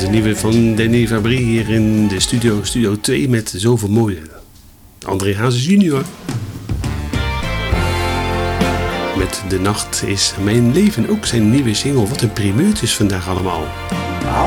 een nieuwe van Danny Fabry hier in de Studio 2 met zoveel mooie. André Hazes junior. Met De Nacht is Mijn Leven, ook zijn nieuwe single. Wat een primeurtjes vandaag allemaal.